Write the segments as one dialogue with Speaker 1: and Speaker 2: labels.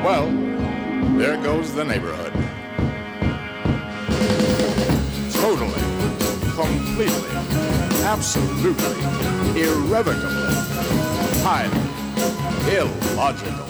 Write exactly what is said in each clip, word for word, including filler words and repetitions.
Speaker 1: Well, there goes the neighborhood. Totally, completely, absolutely, irrevocably, highly illogical.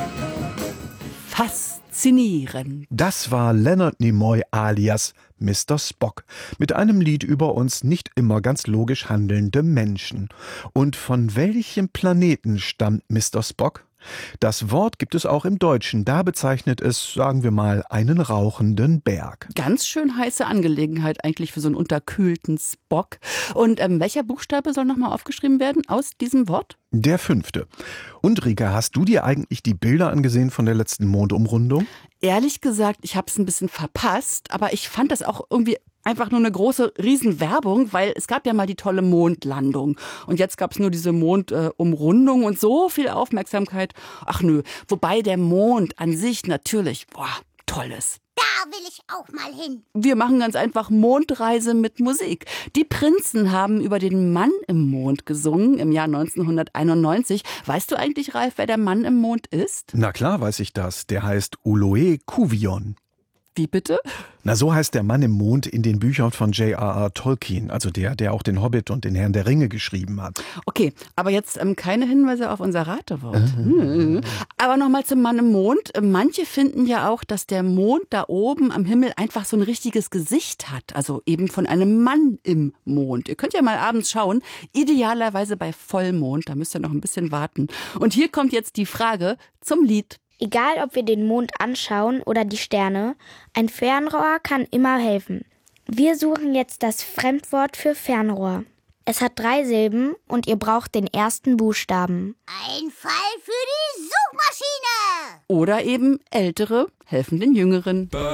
Speaker 2: Faszinierend.
Speaker 3: Das war Leonard Nimoy alias Mister Spock mit einem Lied über uns nicht immer ganz logisch handelnde Menschen. Und von welchem Planeten stammt Mister Spock? Das Wort gibt es auch im Deutschen. Da bezeichnet es, sagen wir mal, einen rauchenden Berg.
Speaker 2: Ganz schön heiße Angelegenheit eigentlich für so einen unterkühlten Spock. Und ähm, welcher Buchstabe soll nochmal aufgeschrieben werden aus diesem Wort?
Speaker 3: Der fünfte. Und Rika, hast du dir eigentlich die Bilder angesehen von der letzten Mondumrundung?
Speaker 2: Ehrlich gesagt, ich habe es ein bisschen verpasst, aber ich fand das auch irgendwie einfach nur eine große Riesenwerbung, weil es gab ja mal die tolle Mondlandung und jetzt gab es nur diese Mondumrundung äh, und so viel Aufmerksamkeit. Ach nö, wobei der Mond an sich natürlich, boah, toll ist.
Speaker 4: Da will ich auch mal hin.
Speaker 2: Wir machen ganz einfach Mondreise mit Musik. Die Prinzen haben über den Mann im Mond gesungen im Jahr neunzehnhunderteinundneunzig. Weißt du eigentlich, Ralf, wer der Mann im Mond ist?
Speaker 3: Na klar weiß ich das. Der heißt Oloe Kuvion.
Speaker 2: Wie bitte?
Speaker 3: Na, so heißt der Mann im Mond in den Büchern von J R R Tolkien, also der, der auch den Hobbit und den Herrn der Ringe geschrieben hat.
Speaker 2: Okay, aber jetzt ähm, keine Hinweise auf unser Ratewort. Mhm. Aber nochmal zum Mann im Mond. Manche finden ja auch, dass der Mond da oben am Himmel einfach so ein richtiges Gesicht hat. Also eben von einem Mann im Mond. Ihr könnt ja mal abends schauen. Idealerweise bei Vollmond. Da müsst ihr noch ein bisschen warten. Und hier kommt jetzt die Frage zum Lied.
Speaker 5: Egal, ob wir den Mond anschauen oder die Sterne, ein Fernrohr kann immer helfen. Wir suchen jetzt das Fremdwort für Fernrohr. Es hat drei Silben und ihr braucht den ersten Buchstaben.
Speaker 4: Ein Fall für die Suchmaschine!
Speaker 2: Oder eben Ältere helfen den Jüngeren.